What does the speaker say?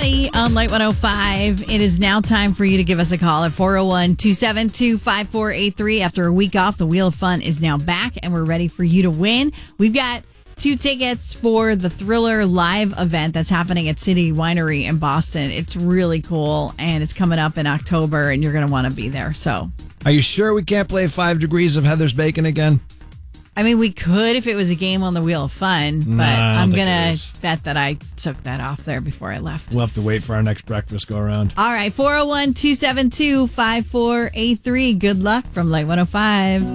Maddie on Light 105. It is now time for you to give us a call at 401-272-5483. After a week off, the Wheel of Fun is now back, and we're ready for you to win. We've got 2 tickets for the Thriller live event that's happening at City Winery in Boston. It's really cool, and it's coming up in October, and you're going to want to be there. So, are you sure we can't play 5 Degrees of Heather's Bacon again? I mean, we could if it was a game on the Wheel of Fun, but I'm going to bet that I took that off there before I left. We'll have to wait for our next breakfast go around. All right, 401-272-5483. Good luck from Light 105.